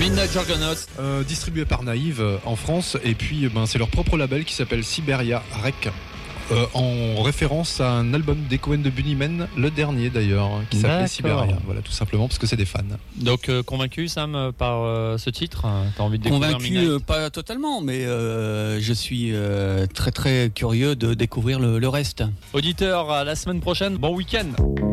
Midnight Juggernaut. Distribué par Naïve en France, et puis c'est leur propre label qui s'appelle Siberia Rec. En référence à un album d'Echo and the Bunnymen, le dernier d'ailleurs, qui s'appelait Siberia. Voilà, tout simplement parce que c'est des fans. Donc convaincu, Sam, par ce titre, t'as envie de découvrir Convaincu, Midnight pas totalement, mais je suis très très curieux de découvrir le reste. Auditeur, à la semaine prochaine, bon week-end.